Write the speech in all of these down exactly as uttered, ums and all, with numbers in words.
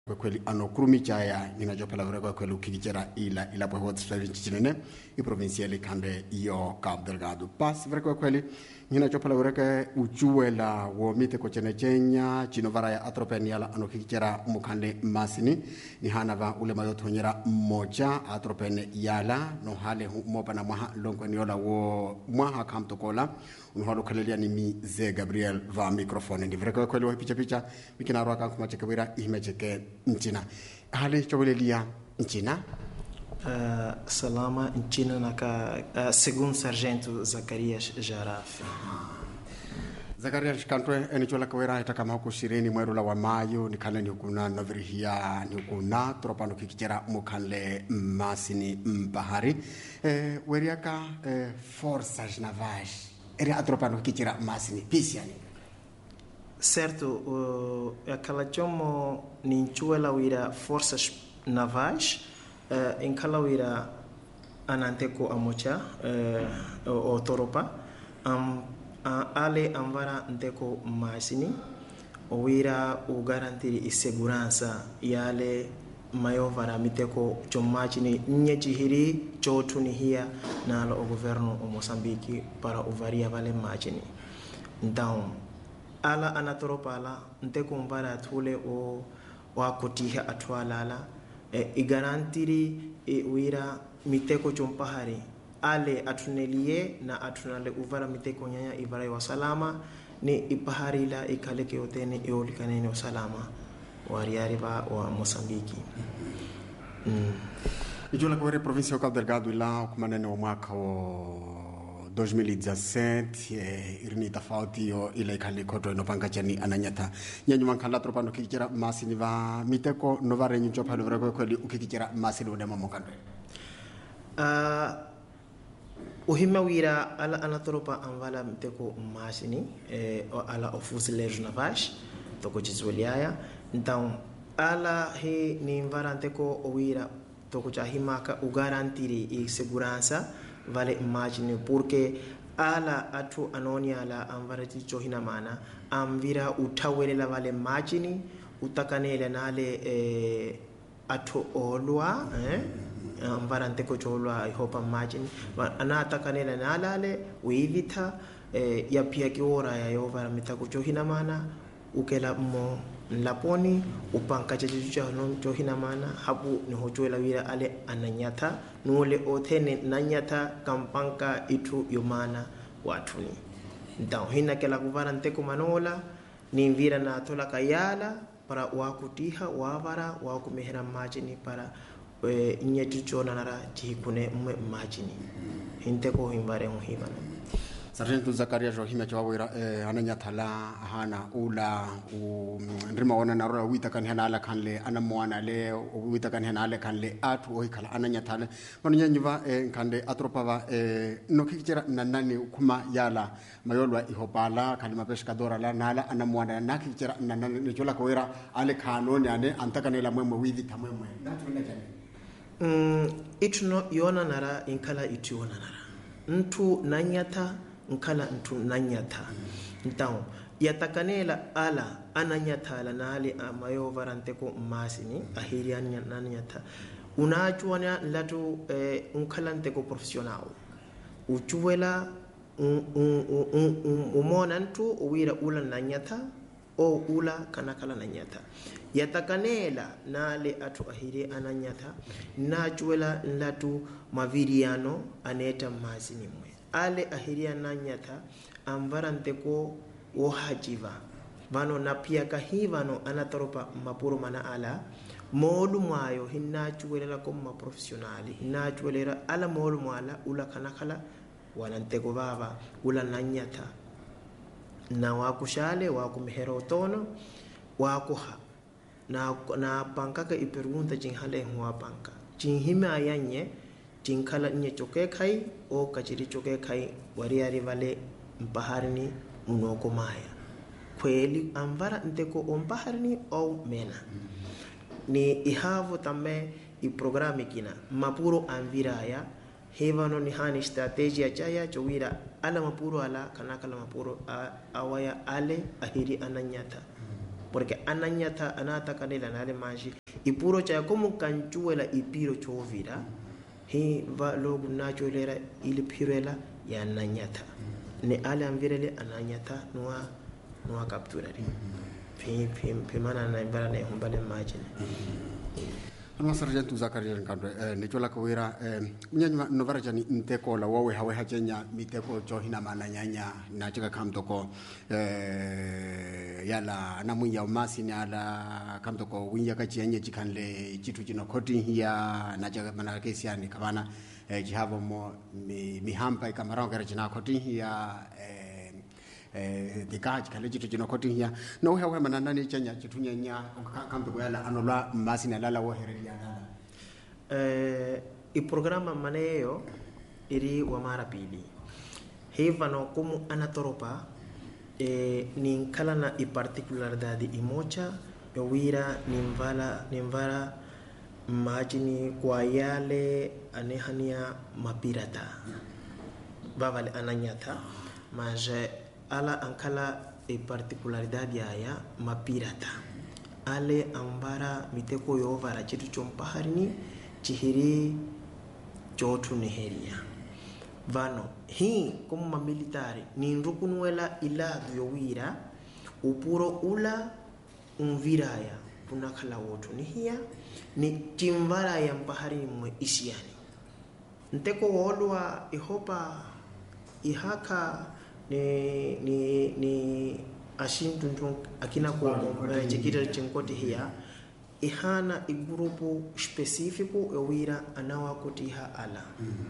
kwa kweli anokurumi chaya ninajopela vile kwa kweli ukijera ila ila kwa hot strategy chinene i provinciale kande yo Cabo Delgado pas vile kwa kweli ninajopela vile kwa uchuela wo mite ko chene chenya chinovara ya atropeniala anokijera mukande masini ni hana va ule mayotonyera moja atropene yala no hale mopa na mwaha lonko niola wo mwaha kamtokola unhalo kalelia ni mi ze Gabriel va microphone ndi vile kwa kweli wa picha picha mikina roka kuma chekewira imecheke nchina hali cholelia nchina uh, salama nchina naka uh, segundo sargento Zacarias Jaraf. Zacarias kantwe eni chola kawira ita kama huko shireni mwero la wa mayo ni kana ni kuna novrihia ni kuna tropano kikichera mukanle masini mbahari eh weriaka eh, forças navais era atropano kikichera masini pisiani. Certo, uh, aquela chomo ninchuela wira forças navais uh, em calawira ananteko amocha uh, o, o toropa um, uh, ale amvara nteko masini o wira o garantiri i segurança yale mayovara miteko chomachini nyechi hiri chotuni hia na o governo o Moçambique para o varia vale machini. Então ala anatoropa ala nteko mbara tule o wa kotiha atwala ala e, i garantiri e wira miteko chompahari ale atunelie na atunale uvara miteko nyanya ivara wa salama ni ipahari la ikaleke otene eolikanene wa salama wariari ba wa Moçambique. Mm. Ijola kwa província Cabo Delgado ila kumanene wa mwaka wa dois mil e dezessete eh, irini tofauti yo ile ikali koto inopanga chani ananyata nyanyu mankala tropano kikichera masini va miteko novare nyucho palo vreko kweli ukikichera masini udema mokandwe uh, uhima wira ala anatropa anvala miteko masini eh, ala ofuzilejo navais toko chizueliaya. Então ala he ni mvara nteko wira toko chahimaka u garantiri e segurança vale imagine porque ala atu anonia la amvarati chohina mana amvira utawelela vale imagine utakanela nale eh, atu olwa eh amvarante ko cholwa I hope imagine ana atakanela nalale uivita eh, ya pia kiora ya yova mitako chohina mana ukela mo laponi upanka chachucha no chohina mana hapu ni hochoela wira ale ananyata nule otene nanyata kampanka itu yomana watuni. Então hina kela kuvara nteko manola ni vira na tola kayala para wakutiha wavara wakumehera majini para e, nyechuchona nara jikune mwe majini hinteko himbare muhimana. Sargento Zacarias Johimia chawira eh, ananya thala hana ula u ndrima wana narora wita kan hana ala kanle ana mwana le wita kan hana ala kanle atu o kala ananya thala manya nyiva eh, kande atropava eh, no kichira nanani kuma yala mayolwa ihopala kan mapeshkadora la nala ana mwana na kichira nanani ni chola koira ale kanoni ane antakanela mwemwe withi tamwemwe natuna jani mm ituno yona nara inkala itu yona nara ntu nanyata nkala ntu nanyata. Então yatakanela ala ananyata la nali amayo varanteko masini ahiri ananyata unachuana latu eh, unkalanteko professional uchuwela umona ntu uwira ula nanyata o ula kanakala nanyata yatakanela nale atu ahiri ananyata nachuwela latu maviriano aneta masini mwe ale ahiria nanyata amvarante ko ohajiva vano na pia kahivano anatoropa mapuro mana ala molu mwayo hinna chuwela ko ma professionali na chuwela ala molu mwala ula kanakala wanante ko baba ula nanyata na wakushale wakumhero tono wakuha na na pankaka ipergunta jinhale huwa panka jinhima ayanye jinkala nye choke kai o kachiri choke kai wariari vale mpaharini unoko maya kweli ambara nteko ompaharini au mena ni ihavo tame i programi kina mapuro anviraya hevano ni hani strategia chaya chowira ala mapuro ala kanakala mapuro awaya ale ahiri ananyata porque ananyata anata kanela nale manji ipuro cha como kanchuela ipiro chovira he va logo nacholera ili pirela ya ananyata ne ale amvirele ananyata noa noa capturari pe pe pe mana na imbara ne humbale imagine Ano sarjantu Zakaria nkandwe eh, nichola kawira eh, mnyanya novara jani nteko la wawe hawe hachenya miteko chohina mananyanya na chika kamtoko eh, yala namunya umasi ni ala kamtoko winya kachianye chikanle chitu chino koti hiya na chika mana kesi yani kabana eh, jihavo mo mi, mihampa ikamarao kera china koti hiya eh, eh dikaj kale jitu jino koti hiya no hewe manana ni chenya chitunya nya kamto yala anola masina lala wo heredia lala eh i programa maneyo iri wa mara pili hivano como anatoropa eh ninkala na i particularidade imocha yowira nimvala nimvala majini kwa yale anehania mapirata bavale ananyata maje ala ankala e particularidade ya mapirata ale ambara miteko yo vara chitu chompaharini chihiri chotu neheria vano hi como militari ni ndukunuela ila yowira upuro ula umviraya punakala wotu nihia ni timvara ya mpaharini mwe isiani nteko wolwa ihopa ihaka ni ni ni ashintuntu akina ko jikira chinkoti hiya ihana igrupo specifico ewira anawa kotiha ala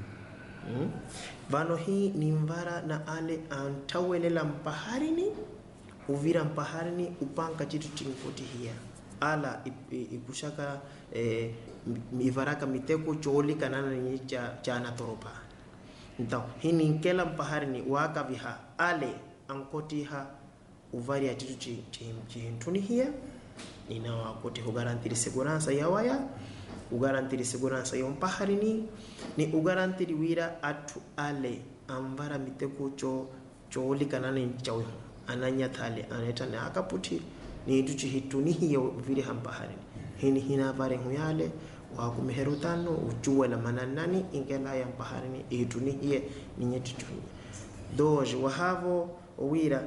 mm. Vano hii ni mvara na ale antawelela mpaharini uvira mpaharini upanka chitu chinkoti hiya ala ikushaka eh, mivaraka miteko choli kanana ni cha chana toropa então hini nkela mpaharini waka viha ale ankotiha uvari ya titu chihintuni hiya nina wakoti ugarantiri segurança ya waya ugarantiri segurança ya mpaharini ni ugarantiri wira atu ale ambara miteko cho choli kanana nchawe ananyata ale aneta na akaputi ni tuchi hituni hiya vile hampaharini hini hina vare huyale wa kumeherutano uchuwa la mananani ingela ya mpaharini hituni hiye ninyetituni doji wahavo wira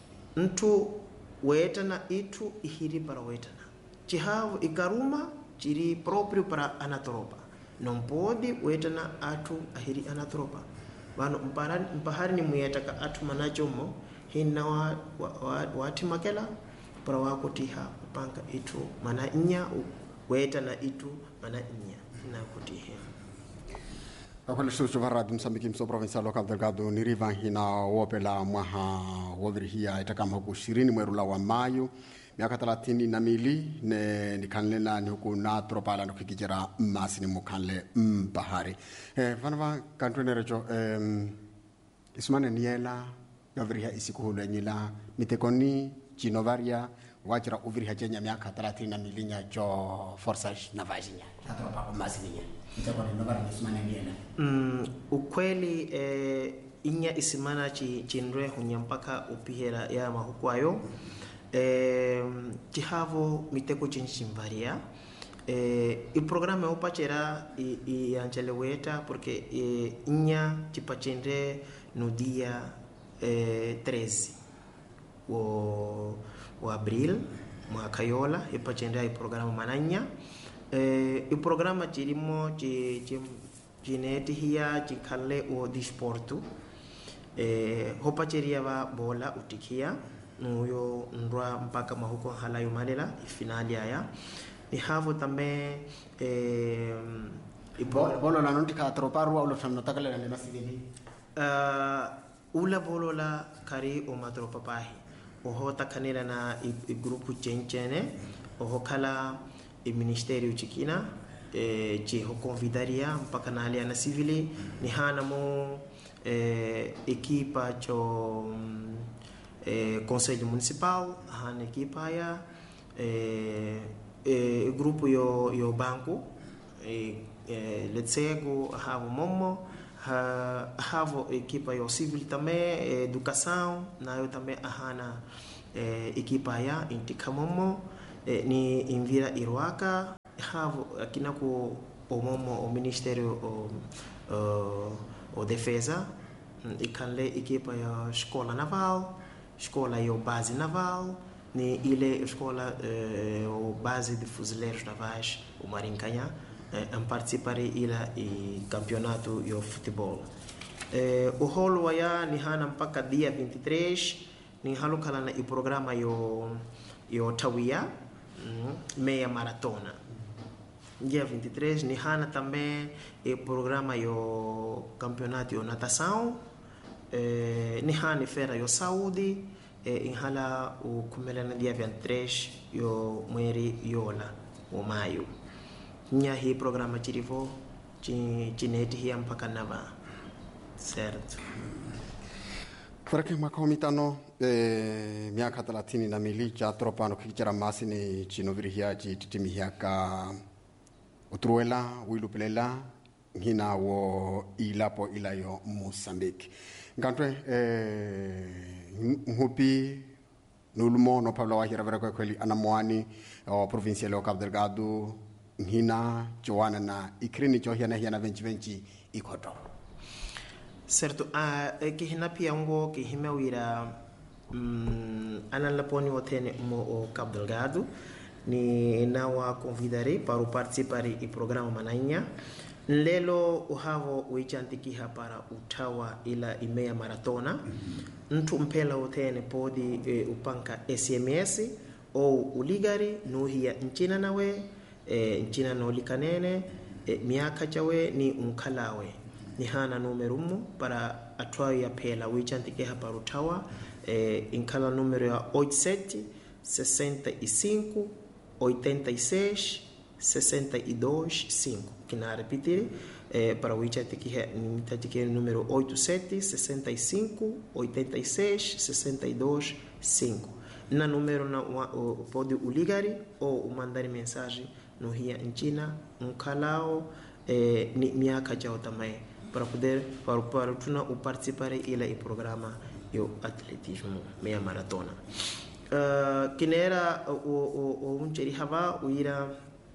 ntu wetana itu ihiri para wetana chihavo ikaruma chiri proprio para anatoropa non podi wetana atu ahiri anatoropa vano mpaharini muyetaka atu manachomo hina wa, wa, wa, wati makela para wakotiha upanga itu mana inya wetana itu mana inya na kotiha Akole susu varadu msambiki mso provincial local delgado niriva hina wopela mwaha wovirihia itakama huku shirini mwerula wa mayu miaka thelathini na mili ne nikanlena ni huku na tropala no kikijera masini mukanle mbahari eh vanava kantwene recho em ismane niela yoviriha isikuhulu enyila mitekoni chinovaria wachira uviriha chenya miaka thelathini na mili nya cho forsage na vajinya tropa masini Mm, ukweli eh, inya isimana chi chinre hunya mpaka upihera ya mahukwayo eh, chihavo miteko chinchimvaria eh, i programa upachera i, i ancheleweta porque eh, inya chipachendre no dia eh, treze o, o abril mwaka yola ipachendre i programa mananya eh, i programa chirimo chi, chi jineti hiya chikale o disportu eh, hopa cheria va bola utikia nuyo ndwa mpaka mahuko halayo malela finali haya ni havo tambe eh, bolo bolo la nontika troparu au lo famno takale na masidini uh, ula bolo la kari o matropa pahi o hota kanela na i, i grupu chenchene o hokala i ministerio chikina eh, che ho convidaria mpaka na hali na civili ni hana mo eh, equipa cho eh, conselho municipal hana equipa ya eh, eh, grupo yo yo banco eh, eh, letsego havo momo ha havo equipa yo civil também educação na eu também hana eh, ekipa ya intikamomo eh, ni invira iruaka havo akina ku omomo o Ministério o, o, o Defesa ikanle ekipa ya Escola Naval, Escola ya Base Naval, ni ile Escola eh, o Base de Fuzileiros Navais, o Marincanha, eh, a participar ila e campeonato de futebol. Eh, o rolo ya ni hana mpaka dia vinte e três, ni halo kala na i programa yo yo Tawia, mm, meia maratona. Dia vinte e três ni hana também e programa yo campeonato de natação, eh, ni hana fera yo saúde, eh, inhala o kumela na dia vinte e três yo mweri yola o maio. Nya hi programa chirivo chi chineti hi mpaka nava. Certo. Perché ma comitano eh, miaka thelathini na mbili cha tropa no kichara masini chinovirihia chi titimihia ka utruela wilupelela hina wo ilapo ilayo Mozambique ngantwe eh ngupi nulumo no Pablo wahira vera kwa kweli anamwani o provincial o Cabo Delgado hina joana na ikrini jo hiana hiana venchi venchi ikoto. Certo, a uh, que hina piango que hime wira um, ana laponi otene mo o Cabo Delgado ni nawa convidare para participar e programa mananya lelo uhavo uichantikiha para utawa ila imeya maratona mm-hmm. Ntu mpela otene podi e, upanka S M S o uligari nuhia nchina nawe e, nchina no likanene e, miaka chawe ni unkalawe ni hana numero mu para atwa ya pela uichantikiha para utawa e, inkala numero ya oitenta e sete, sessenta e cinco, oitenta e seis, sessenta e dois, cinco. Que na repetir, eh, para o WeChat que é o número oitenta e sete, sessenta e cinco, oitenta e seis, sessenta e dois, cinco. Na número na o, pode o ligar ou mandar mensagem no Ria em China, um calao, eh, ni miaka jao também para poder para para tuna o participar ila e programa o atletismo meia maratona. Uh, que era o o o um cheri hava o ira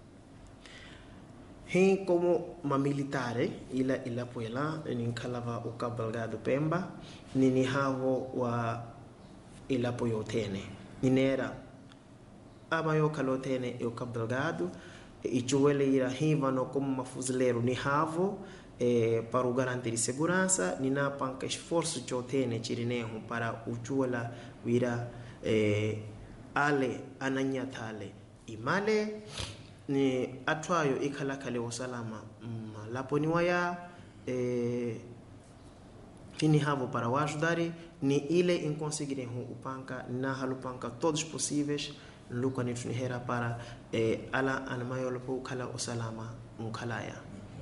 Hein como uma militar ila ila poela ni kalava o Cabo Delgado Pemba ni ni havo wa ila poyotene inera amayo kalotene e o Cabo Delgado e chuele ira hivano como uma fuzileiro ni havo e para o garantir segurança ni na panca esforço chotene chirineho para o chuela vira e ale ananyatale imale ni atwayo ikalakale usalama mm, laponi waya eh, kini havo para o ajudar ni ile in conseguirem o panca na halupanca todos possíveis luka ni tunihera para eh, ala anamayo po kala usalama mkalaya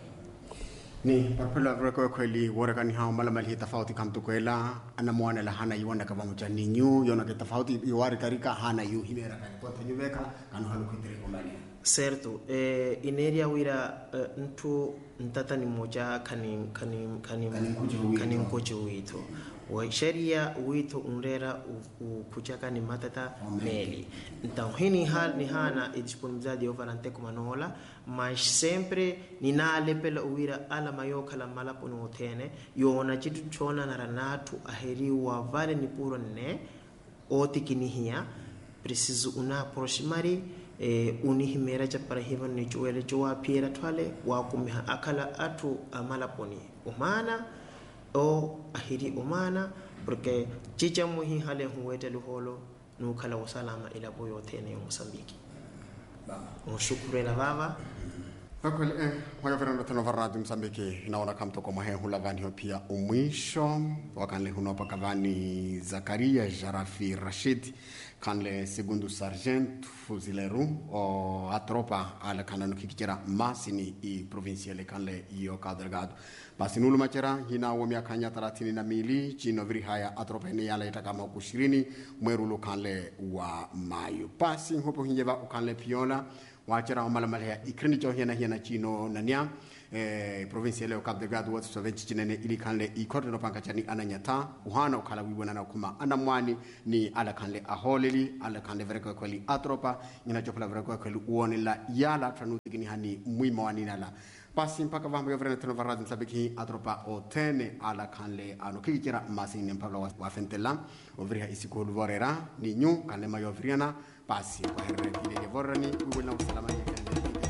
ni parpela reko kweli woraka ni hao mala mali tofauti kamtu kwela ana mwana la hana yuanda kama mcha ni nyu yona ke tofauti yuari karika hana yu himera kan pote nyubeka kanu halu kitri komali. Certo, eh, ineria wira uh, ntu ntata ni moja kani kani kani kani mkoche wito wa sheria wito unrera kuchaka ni matata meli então hini hal ni hana e disponibilidade de overante como nola mas sempre ni nale pela wira ala mayoka la malapo no tene yona chitu chona na ranatu aheri wa vale ni puro ne otikinihia preciso una proximari e unihimera cha para hivan ni chuele chua piera twale wa kumiha akala atu amalaponi umana o ahiri umana porque chicha muhi hale huwete luholo nukala usalama ila boyo tene Mozambique baba unshukuru na baba Akweli eh waya verano tano varadi Mozambique naona kamto kama he hulavani pia umwisho wakanle hunopa kavani Zakaria Jarafi Rashid kanle segundo sargento fuzileiro o a tropa ala kanano kikichera masini i provinciale kanle io Cabo Delgado basi nulu machera hina wa miaka thelathini na mbili chino virihaya a tropa ni yala itakama ishirini mwerulo kanle wa mayo basi hopo hinjeba kanle piola wachera omala malaya ikrini jo hiana hiana chino nania eh, provincial o Cabo Delgado watu sovenchi chinene ili kanle i kordo no panka chani ananyata uhana ukala wibona na kuma anamwani ni ala kanle aholeli ala kanle vereko kweli atropa ngina chopla vereko kweli uonela yala tranuti gini hani mwima waninala pasi mpaka vambo yovrena teno varadi nsabiki atropa o tene ala kanle ano kikira masing ne Pablo wa fentela ovria isikolu vorera ni nyu kanle mayovriana pasi kwa herre ile vorani wibona usalama yake.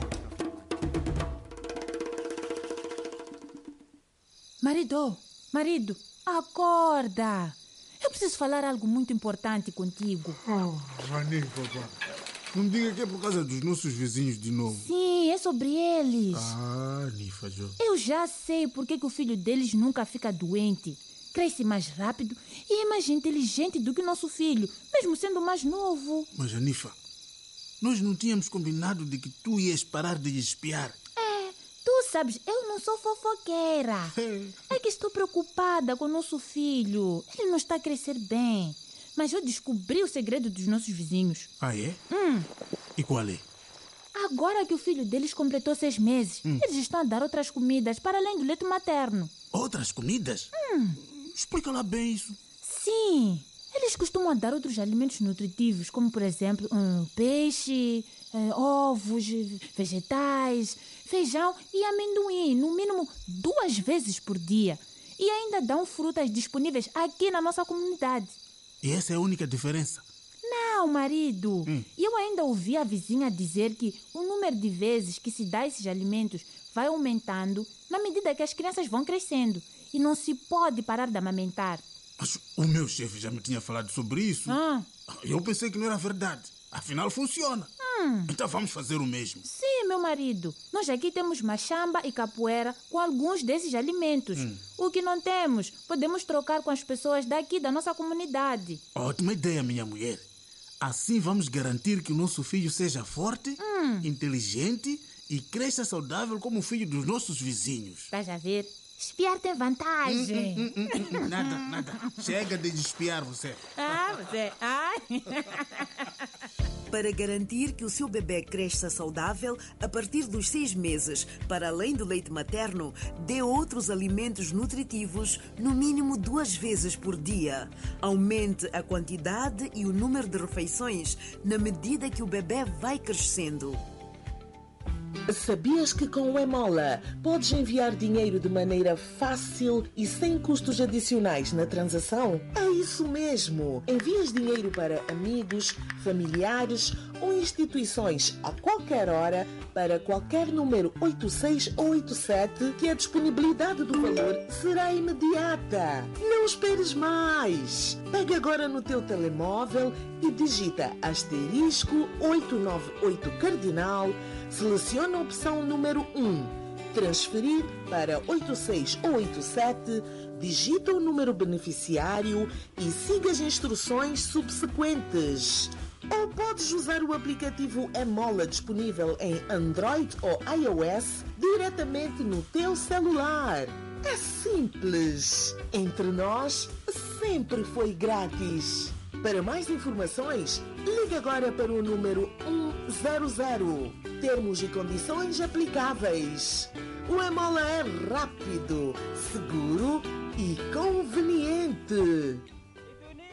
Marido, marido, acorda. Eu preciso falar algo muito importante contigo. Oh, Vani, papá. Não diga que é por causa dos nossos vizinhos de novo. Sim, é sobre eles. Ah, Nifa, Jô. Eu já sei porque que o filho deles nunca fica doente. Cresce mais rápido e é mais inteligente do que o nosso filho, mesmo sendo mais novo. Mas, Nifa, nós não tínhamos combinado de que tu ias parar de espiar. Tu sabes, eu não sou fofoqueira. É que estou preocupada com o nosso filho. Ele não está a crescer bem. Mas eu descobri o segredo dos nossos vizinhos. Ah, é? Hum. E qual é? Agora que o filho deles completou seis meses, hum. eles estão a dar outras comidas para além do leite materno. Outras comidas? Hum. Explica lá bem isso. Sim. Eles costumam dar outros alimentos nutritivos, como, por exemplo, um, peixe, um, ovos, vegetais, feijão e amendoim, no mínimo duas vezes por dia. E ainda dão frutas disponíveis aqui na nossa comunidade. E essa é a única diferença? Não, marido. Hum. Eu ainda ouvi a vizinha dizer que o número de vezes que se dá esses alimentos vai aumentando na medida que as crianças vão crescendo. E não se pode parar de amamentar. Mas o meu chefe já me tinha falado sobre isso. Ah. Eu pensei que não era verdade. Afinal, funciona. Hum. Então vamos fazer o mesmo. Sim, meu marido. Nós aqui temos machamba e capoeira com alguns desses alimentos. Hum. O que não temos, podemos trocar com as pessoas daqui da nossa comunidade. Ótima ideia, minha mulher. Assim vamos garantir que o nosso filho seja forte, hum. inteligente e cresça saudável como o filho dos nossos vizinhos. Estás a ver? Espiar tem vantagem. Hum, hum, hum, hum, nada, nada. Chega de espiar você. Ah, você. Ai. Para garantir que o seu bebê cresça saudável a partir dos seis meses, para além do leite materno, dê outros alimentos nutritivos no mínimo duas vezes por dia. Aumente a quantidade e o número de refeições na medida que o bebê vai crescendo. Sabias que com o Emola podes enviar dinheiro de maneira fácil e sem custos adicionais na transação? É isso mesmo! Envias dinheiro para amigos, familiares ou instituições a qualquer hora para qualquer número oito seis ou oito sete que a disponibilidade do valor será imediata. Não esperes mais! Pega agora no teu telemóvel e digita asterisco oitocentos e noventa e oito cardinal. Seleciona a opção número um, transferir para oito seis ou oito sete, digita o número beneficiário e siga as instruções subsequentes. Ou podes usar o aplicativo Emola disponível em Android ou iOS diretamente no teu celular. É simples. Entre nós, sempre foi grátis. Para mais informações, ligue agora para o número um zero zero. Termos e condições aplicáveis. O Emola é rápido, seguro e conveniente.